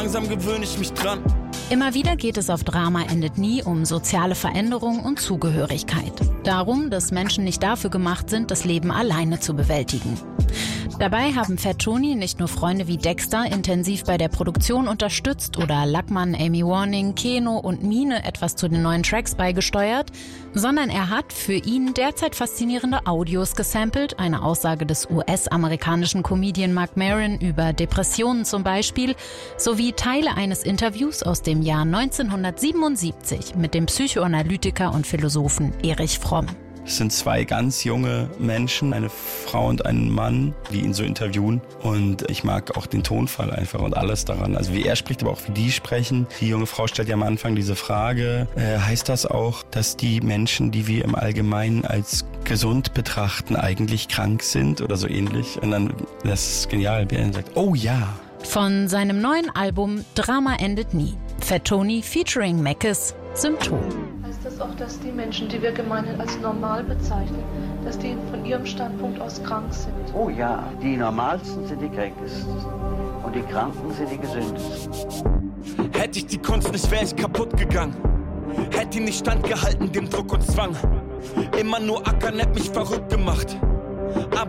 Langsam gewöhne ich mich dran. Immer wieder geht es auf Drama endet nie um soziale Veränderung und Zugehörigkeit. Darum, dass Menschen nicht dafür gemacht sind, das Leben alleine zu bewältigen. Dabei haben Fat Tony nicht nur Freunde wie Dexter intensiv bei der Produktion unterstützt oder Lackmann, Amy Warning, Keno und Mine etwas zu den neuen Tracks beigesteuert, sondern er hat für ihn derzeit faszinierende Audios gesampelt, eine Aussage des US-amerikanischen Comedian Marc Maron über Depressionen zum Beispiel, sowie Teile eines Interviews aus dem Jahr 1977 mit dem Psychoanalytiker und Philosophen Erich Fromm. Es sind zwei ganz junge Menschen, eine Frau und ein Mann, die ihn so interviewen. Und ich mag auch den Tonfall einfach und alles daran. Also wie er spricht, aber auch wie die sprechen. Die junge Frau stellt ja am Anfang diese Frage, heißt das auch, dass die Menschen, die wir im Allgemeinen als gesund betrachten, eigentlich krank sind oder so ähnlich? Und dann, das ist genial, wie er sagt, oh ja. Von seinem neuen Album Drama endet nie. Fat Tony featuring Meckes, Symptom. Heißt das auch, dass die Menschen, die wir gemeinhin als normal bezeichnen, dass die von ihrem Standpunkt aus krank sind? Oh ja, die Normalsten sind die Kränkesten und die Kranken sind die Gesündesten. Hätte ich die Kunst nicht, wäre ich kaputt gegangen. Hätte ihn nicht standgehalten, dem Druck und Zwang. Immer nur ackern, hätte mich verrückt gemacht. Aber